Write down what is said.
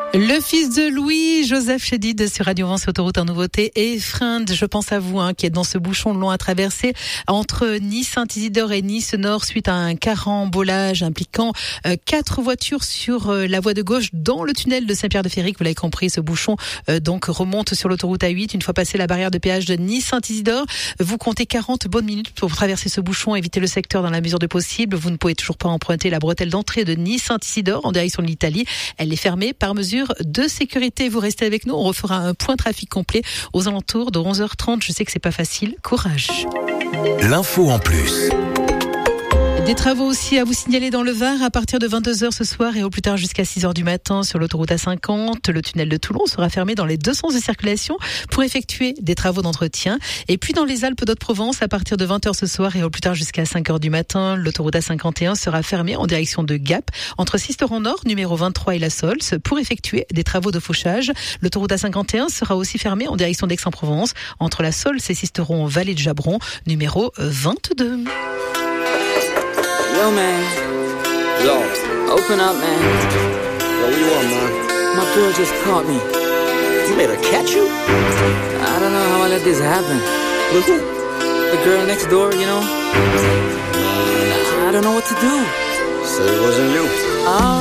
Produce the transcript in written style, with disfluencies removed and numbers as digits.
Le fils de Louis, Joseph Chédid sur Radio Vence Autoroute en nouveauté et Freund, je pense à vous qui êtes dans ce bouchon long à traverser entre Nice-Saint-Isidore et Nice-Nord suite à un carambolage impliquant 4 voitures sur la voie de gauche dans le tunnel de Saint-Pierre-de-Féric. Vous l'avez compris, ce bouchon donc remonte sur l'autoroute A8 une fois passé la barrière de péage de Nice-Saint-Isidore. Vous comptez 40 bonnes minutes pour traverser ce bouchon, éviter le secteur dans la mesure de possible. Vous ne pouvez toujours pas emprunter la bretelle d'entrée de Nice-Saint-Isidore en direction de l'Italie. Elle est fermée par mesure de sécurité. Vous restez avec nous, on refera un point trafic complet aux alentours de 11h30. Je sais que c'est pas facile, courage. L'info en plus. Des travaux aussi à vous signaler dans le Var à partir de 22h ce soir et au plus tard jusqu'à 6h du matin sur l'autoroute A50. Le tunnel de Toulon sera fermé dans les deux sens de circulation pour effectuer des travaux d'entretien. Et puis dans les Alpes d'Haute-Provence, à partir de 20h ce soir et au plus tard jusqu'à 5h du matin, l'autoroute A51 sera fermée en direction de Gap entre Sisteron-Nord, numéro 23 et La Sols pour effectuer des travaux de fauchage. L'autoroute A51 sera aussi fermée en direction d'Aix-en-Provence entre La Sols et Sisteron, vallée de Jabron, numéro 22. Yo, man. Yo. Open up, man. Yo, what you want, man? My girl just caught me. You made her catch you? I don't know how I let this happen. With who? The girl next door, you know? I don't know what to do. Said it wasn't you.